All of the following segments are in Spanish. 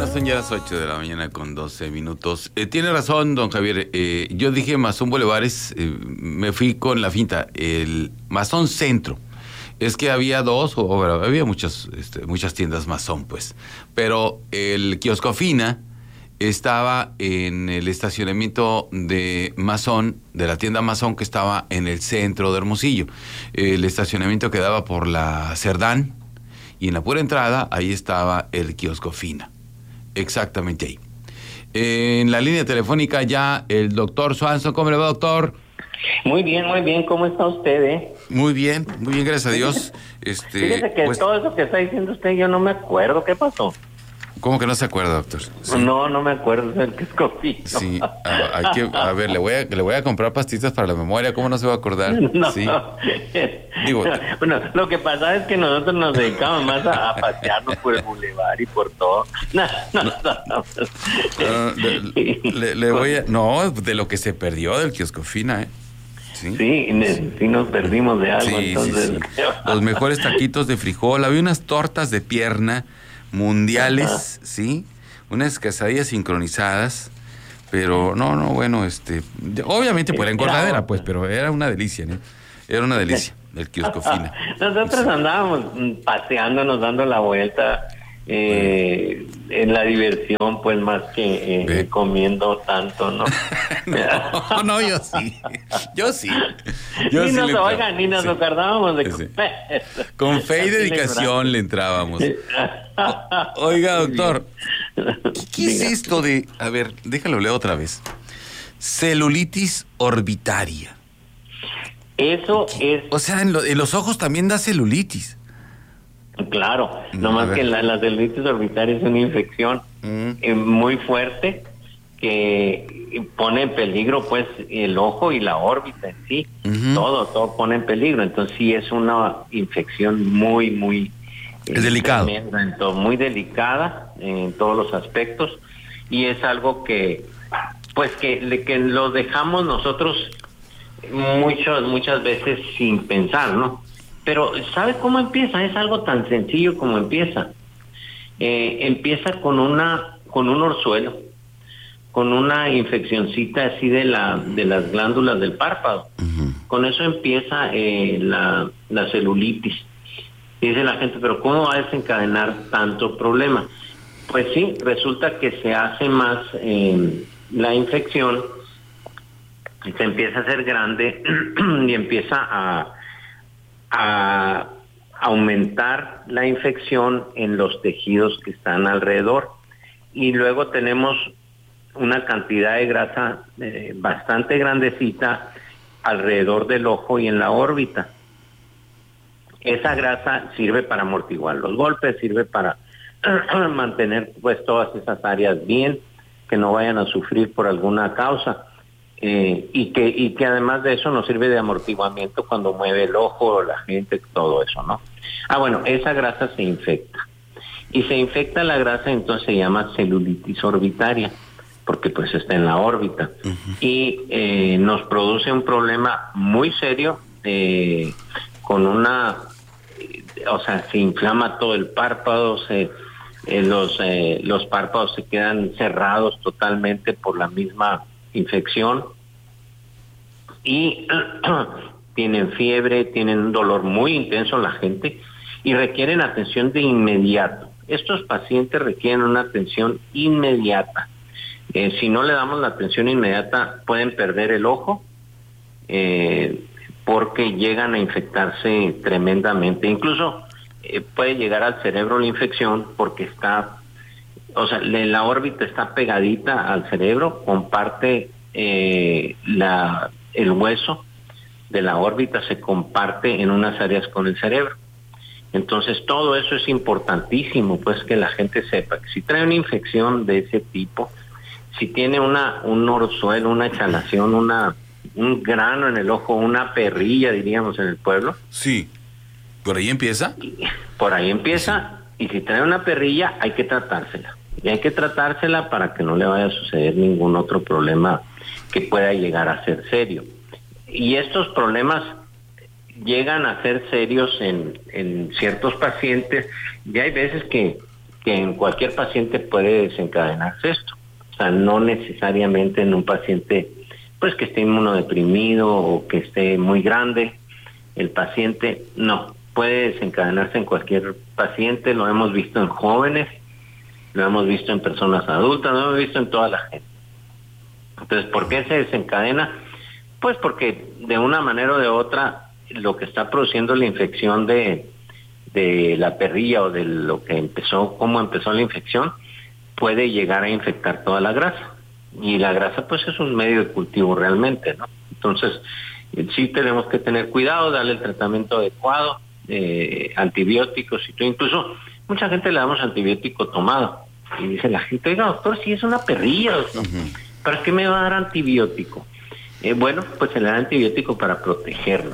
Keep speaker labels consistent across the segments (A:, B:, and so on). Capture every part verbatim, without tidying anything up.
A: Son ya las ocho de la mañana con doce minutos. Eh, tiene razón, don Javier. Eh, yo dije Masón Bulevares, eh, me fui con la finta. El Masón Centro. Es que había dos, o, o había muchas, este, muchas tiendas Masón, pues. Pero el kiosco Fina estaba en el estacionamiento de Masón, de la tienda Masón, que estaba en el centro de Hermosillo. El estacionamiento quedaba por la Cerdán, y en la pura entrada, ahí estaba el kiosco Fina. Exactamente ahí. Eh, en la línea telefónica ya el doctor Swanson. ¿Cómo le va, doctor?
B: Muy bien, muy bien. ¿Cómo está usted, eh?
A: Muy bien, muy bien, gracias a Dios. Este,
B: Fíjese que
A: pues,
B: todo eso que está diciendo usted, yo no me acuerdo. ¿Qué pasó?
A: ¿Cómo que no se acuerda, doctor? Sí.
B: No, no me acuerdo del que escogí. No.
A: Sí, a, hay que, a ver, le voy a, le voy a comprar pastillas para la memoria. ¿Cómo no se va a acordar?
B: No,
A: Sí.
B: no.
A: Digo,
B: bueno, lo que pasa es que nosotros nos dedicamos más a, a pasearnos por el bulevar y por todo. No, no, no, no.
A: Uh, le, le, le voy a... No, de lo que se perdió del kiosco Fina, ¿eh? Sí,
B: sí, sí, sí nos perdimos de algo,
A: sí,
B: entonces.
A: Sí, sí. Los mejores taquitos de frijol, había unas tortas de pierna mundiales, ajá, sí, unas quesadillas sincronizadas, pero no, no, bueno, este, obviamente por la engordadera, pues, pero era una delicia, ¿no? Era una delicia el kiosco Fina.
B: Nosotros sí andábamos paseándonos, dando la vuelta, eh, en la diversión, pues, más que eh, comiendo tanto, ¿no?
A: no, no, yo sí, yo sí. Yo
B: ni
A: sí
B: nos, oigan, ni nos sí. acordábamos de
A: sí. Con fe y dedicación le entrábamos. O, oiga, doctor, ¿qué, qué es esto de, a ver, déjalo leer otra vez, celulitis orbitaria?
B: Eso es...
A: O sea, en, lo, en los ojos también da celulitis.
B: Claro, no, nomás que la, la celulitis orbitaria es una infección mm. eh, muy fuerte que pone en peligro, pues, el ojo y la órbita en sí. Uh-huh. Todo, todo pone en peligro. Entonces sí es una infección muy, muy...
A: Es eh, delicado.
B: Tremenda, entonces, muy delicada en todos los aspectos, y es algo que, pues, que, que lo dejamos nosotros muchas, muchas veces sin pensar, ¿no? Pero, ¿sabe cómo empieza? Es algo tan sencillo como empieza. Eh, empieza con una, con un orzuelo, con una infeccioncita así de la, de las glándulas del párpado. Uh-huh. Con eso empieza eh, la, la celulitis. Y dice la gente, pero ¿cómo va a desencadenar tanto problema? Pues sí, resulta que se hace más eh, la infección, se empieza a hacer grande y empieza a a aumentar la infección en los tejidos que están alrededor, y luego tenemos una cantidad de grasa eh, bastante grandecita alrededor del ojo y en la órbita. Esa grasa sirve para amortiguar los golpes, sirve para mantener, pues, todas esas áreas bien, que no vayan a sufrir por alguna causa. Eh, y que y que además de eso nos sirve de amortiguamiento cuando mueve el ojo, la gente, todo eso, ¿no? Ah, bueno, esa grasa se infecta. Y se infecta la grasa, entonces se llama celulitis orbitaria, porque pues está en la órbita. Uh-huh. Y eh, nos produce un problema muy serio, eh, con una... Eh, o sea, se inflama todo el párpado, se, eh, los, eh, los párpados se quedan cerrados totalmente por la misma infección, y tienen fiebre, tienen un dolor muy intenso la gente, y requieren atención de inmediato. Estos pacientes requieren una atención inmediata. Eh, si no le damos la atención inmediata, pueden perder el ojo, eh, porque llegan a infectarse tremendamente. Incluso eh, puede llegar al cerebro la infección, porque está... O sea, la órbita está pegadita al cerebro, comparte eh, la, el hueso de la órbita, se comparte en unas áreas con el cerebro. Entonces, todo eso es importantísimo, pues, que la gente sepa que si trae una infección de ese tipo, si tiene una un orzuelo, una chalación, una un grano en el ojo, una perrilla, diríamos en el pueblo.
A: Sí, ¿por ahí empieza?
B: Por ahí empieza, sí. Y si trae una perrilla, hay que tratársela. Y hay que tratársela para que no le vaya a suceder ningún otro problema que pueda llegar a ser serio. Y estos problemas llegan a ser serios en, en ciertos pacientes, y hay veces que que en cualquier paciente puede desencadenarse esto. O sea, no necesariamente en un paciente pues que esté inmunodeprimido o que esté muy grande el paciente, no, puede desencadenarse en cualquier paciente, lo hemos visto en jóvenes, lo hemos visto en personas adultas, lo hemos visto en toda la gente. Entonces, ¿por qué se desencadena? Pues porque de una manera o de otra lo que está produciendo la infección de, de la perrilla o de lo que empezó, cómo empezó la infección, puede llegar a infectar toda la grasa. Y la grasa pues es un medio de cultivo realmente, ¿no? Entonces, sí tenemos que tener cuidado, darle el tratamiento adecuado, eh, antibióticos y todo. Incluso mucha gente le damos antibiótico tomado. Y dice la gente, oiga, doctor, si es una perrilla, ¿no? Uh-huh. ¿Para qué me va a dar antibiótico? Eh, bueno, pues se le da antibiótico para protegerlo.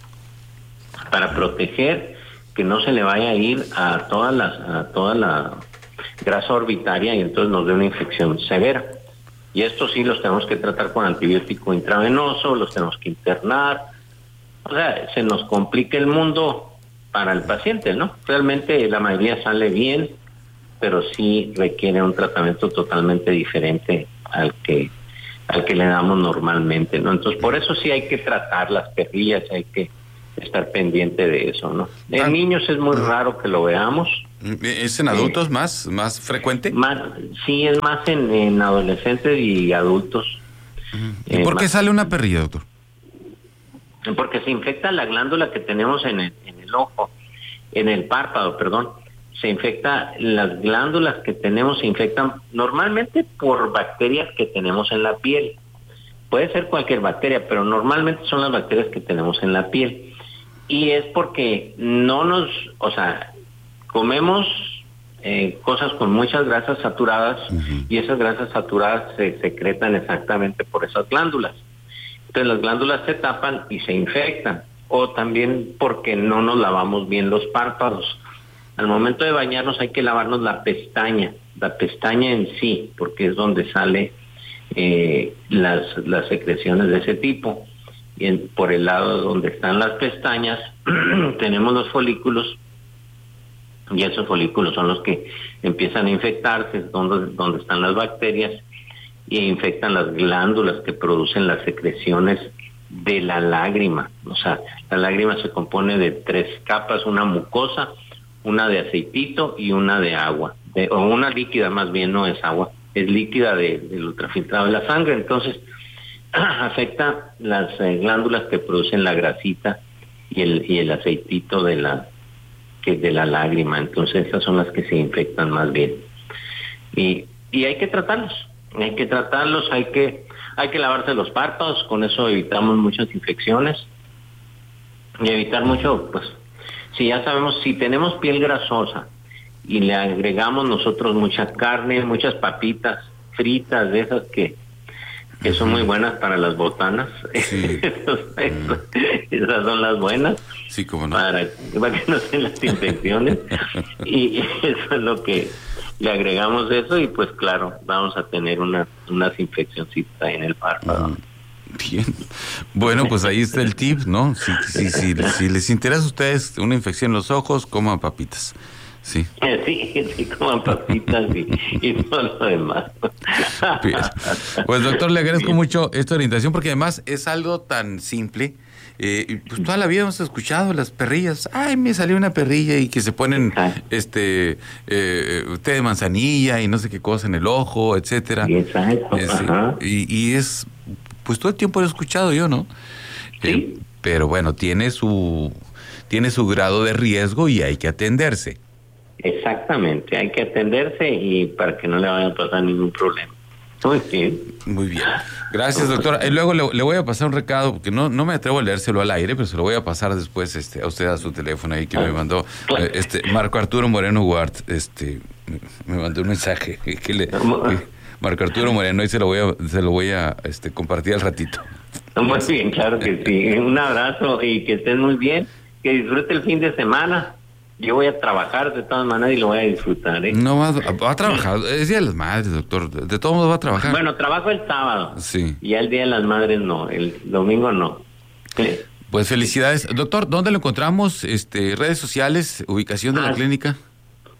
B: Para proteger que no se le vaya a ir a toda la, a toda la grasa orbitaria y entonces nos dé una infección severa. Y estos sí los tenemos que tratar con antibiótico intravenoso, los tenemos que internar. O sea, se nos complica el mundo para el paciente, ¿no? Realmente la mayoría sale bien, pero sí requiere un tratamiento totalmente diferente al que al que le damos normalmente, ¿no? Entonces, por eso sí hay que tratar las perrillas, hay que estar pendiente de eso, ¿no? En ah, niños es muy raro que lo veamos.
A: ¿Es en adultos eh, más más frecuente?
B: Más, sí, es más en, en adolescentes y adultos.
A: ¿Y eh, por qué sale una perrilla, doctor?
B: Porque se infecta la glándula que tenemos en el, en el ojo, en el párpado, perdón. Se infecta, las glándulas que tenemos se infectan normalmente por bacterias que tenemos en la piel. Puede ser cualquier bacteria, pero normalmente son las bacterias que tenemos en la piel. Y es porque no nos, o sea, comemos eh, cosas con muchas grasas saturadas, uh-huh. y esas grasas saturadas se secretan exactamente por esas glándulas. Entonces las glándulas se tapan y se infectan. O también porque no nos lavamos bien los párpados. Al momento de bañarnos hay que lavarnos la pestaña, la pestaña en sí, porque es donde sale eh, las, las secreciones de ese tipo. Y en, por el lado donde están las pestañas tenemos los folículos, y esos folículos son los que empiezan a infectarse, es donde, donde están las bacterias, y infectan las glándulas que producen las secreciones de la lágrima. O sea, la lágrima se compone de tres capas, una mucosa, una de aceitito y una de agua, de, o una líquida más bien, no es agua, es líquida de, del ultrafiltrado de la sangre. Entonces afecta las eh, glándulas que producen la grasita y el y el aceitito de la que de la lágrima. Entonces esas son las que se infectan más bien, y y hay que tratarlos, hay que tratarlos, hay que hay que lavarse los párpados, con eso evitamos muchas infecciones y evitar mucho, pues si ya sabemos, si tenemos piel grasosa y le agregamos nosotros mucha carne, muchas papitas fritas, de esas que, que son muy buenas para las botanas, sí. Esas son las buenas,
A: sí, cómo no.
B: para, para que no sean las infecciones, y eso es lo que le agregamos eso, y pues claro, vamos a tener una unas infeccioncitas en el párpado. Mm.
A: Bien, bueno, pues ahí está el tip, ¿no? Si, si, si, si les interesa a ustedes una infección en los ojos, coman papitas, sí.
B: Sí, sí, coman papitas y, y todo lo demás.
A: Bien. Pues doctor, le agradezco Bien. mucho esta orientación, porque además es algo tan simple. Eh, pues toda la vida hemos escuchado las perrillas, ay, me salió una perrilla, y que se ponen Ajá. este eh, té de manzanilla y no sé qué cosa en el ojo, etcétera.
B: Exacto.
A: Eh, sí. y, y es... Pues todo el tiempo lo he escuchado yo, ¿no?
B: Sí.
A: Eh, pero bueno, tiene su tiene su grado de riesgo y hay que atenderse.
B: Exactamente, hay que atenderse y para que no le vaya a pasar ningún problema. Muy bien.
A: Muy bien. Gracias, doctora. Y luego le, le voy a pasar un recado, porque no no me atrevo a leérselo al aire, pero se lo voy a pasar después este a usted a su teléfono ahí que ah, me mandó claro. eh, este Marco Arturo Moreno Guart, este me mandó un mensaje que le que, Marco Arturo Moreno, y se lo voy a, se lo voy a este, compartir al ratito.
B: Muy bien, claro que sí. Un abrazo y que estén muy bien. Que disfrute el fin de semana. Yo voy a trabajar de todas maneras y lo voy a disfrutar, ¿eh?
A: No va, va a trabajar. Es Día de las Madres, doctor. De todos modos va a trabajar.
B: Bueno, trabajo el sábado.
A: Sí.
B: Y ya el Día de las Madres no. El domingo no. Sí.
A: Pues felicidades. Doctor, ¿dónde lo encontramos? Este, redes sociales, ubicación de ah, la clínica.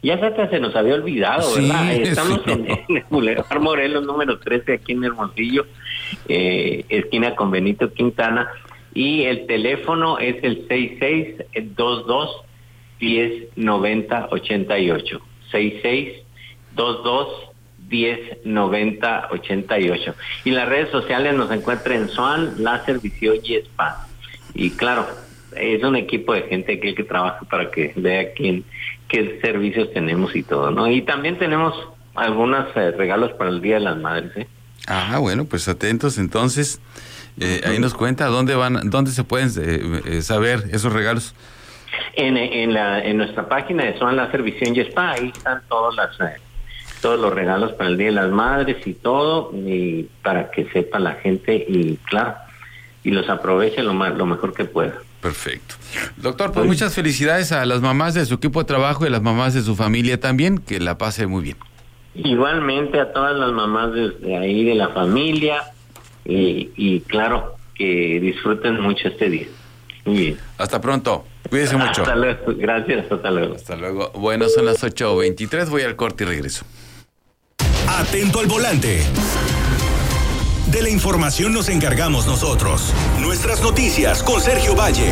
B: Ya hasta se nos había olvidado,
A: Sí,
B: ¿verdad? Estamos
A: sí.
B: en, en el Boulevard Morelos número trece, aquí en Hermosillo, eh, esquina con Benito Quintana, y el teléfono es el seis seis dos dos, diez noventa ochenta y ocho. seis seis dos dos, diez noventa ochenta y ocho. Y las redes sociales nos encuentran en Swan, Láser, Visión y Spa. Y claro, es un equipo de gente que, que trabaja para que vea quién, qué servicios tenemos y todo, ¿no? Y también tenemos algunos eh, regalos para el Día de las Madres, ¿eh?
A: Ah, bueno, pues atentos entonces. Eh, ahí nos cuenta dónde van, dónde se pueden eh, eh, saber esos regalos.
B: En, en, la, en nuestra página de Swan Láser, Visión y Spa, ahí están todas las, eh, todos los regalos para el Día de las Madres y todo, y para que sepa la gente y claro, y los aproveche lo, más, lo mejor que pueda.
A: Perfecto. Doctor, pues muchas felicidades a las mamás de su equipo de trabajo y a las mamás de su familia también, que la pase muy bien.
B: Igualmente a todas las mamás de, de ahí de la familia y, y claro, que disfruten mucho este día. Muy bien.
A: Hasta pronto. Cuídese mucho.
B: Hasta luego. Gracias, hasta luego.
A: Hasta luego. Bueno, son las ocho veintitrés, voy al corte y regreso.
C: Atento al volante. De la información nos encargamos nosotros. Nuestras noticias con Sergio Valle.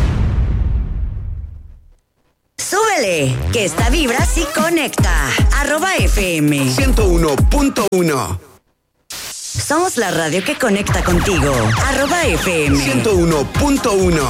D: Súbele, que esta vibra sí conecta. Arroba F M
E: ciento uno punto uno.
D: Somos la radio que conecta contigo. Arroba F M
E: ciento uno punto uno.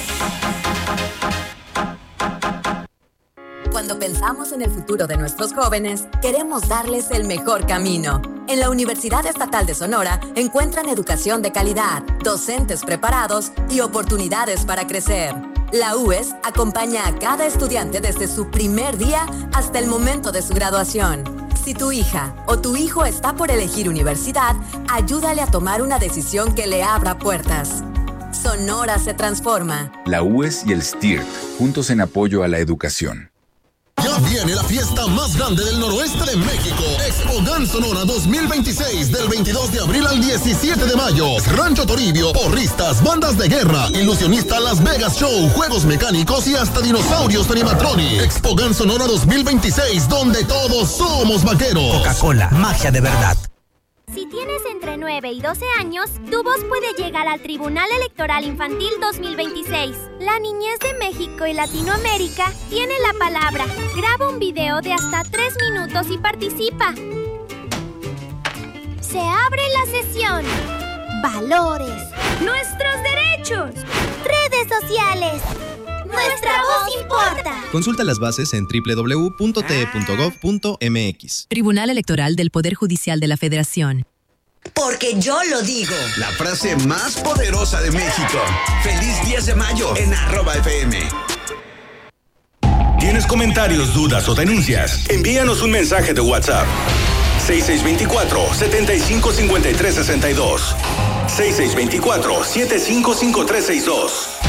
F: Cuando pensamos en el futuro de nuestros jóvenes, queremos darles el mejor camino. En la Universidad Estatal de Sonora encuentran educación de calidad, docentes preparados y oportunidades para crecer. La U E S acompaña a cada estudiante desde su primer día hasta el momento de su graduación. Si tu hija o tu hijo está por elegir universidad, ayúdale a tomar una decisión que le abra puertas. Sonora se transforma.
G: La U E S y el S T I R T, juntos en apoyo a la educación.
H: Ya viene la fiesta más grande del noroeste de México, Expogan Sonora dos mil veintiséis, del veintidós de abril al diecisiete de mayo. Rancho Toribio, porristas, bandas de guerra, ilusionista Las Vegas Show, juegos mecánicos y hasta dinosaurios animatronics. Expogan Sonora dos mil veintiséis, donde todos somos vaqueros.
I: Coca-Cola, magia de verdad.
J: Si tienes entre nueve y doce años, tu voz puede llegar al Tribunal Electoral Infantil dos mil veintiséis. La niñez de México y Latinoamérica tiene la palabra. Graba un video de hasta tres minutos y participa. Se abre la sesión. Valores. Nuestros derechos. Redes sociales. Nuestra voz importa.
K: Consulta las bases en doble u doble u doble u punto t e punto gov punto m x.
L: Tribunal Electoral del Poder Judicial de la Federación.
D: Porque yo lo digo.
E: La frase más poderosa de México. Feliz diez de mayo en arroba F M.
C: ¿Tienes comentarios, dudas o denuncias? Envíanos un mensaje de WhatsApp. seis seis dos cuatro, siete cinco cinco tres seis dos. seis seis dos cuatro, siete cinco cinco tres seis dos.